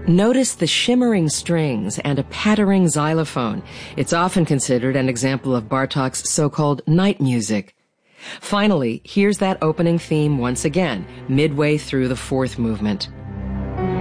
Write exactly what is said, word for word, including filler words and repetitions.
Notice the shimmering strings and a pattering xylophone. It's often considered an example of Bartók's so-called night music. Finally, here's that opening theme once again, midway through the fourth movement.